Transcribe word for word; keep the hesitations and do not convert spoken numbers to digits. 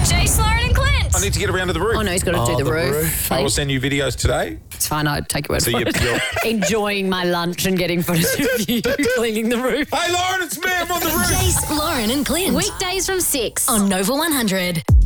Jace, Lauren and Clint. I need to get around to the roof. Oh, no, he's got to Oh, do the, the roof. roof. I will send you videos today. It's fine. I'll take your word So for you're- it. you're- Enjoying my lunch and getting photos of you cleaning the roof. Hey, Lauren, it's me. I'm on the roof. Jace, Lauren and Clint. Weekdays from six on Nova one hundred.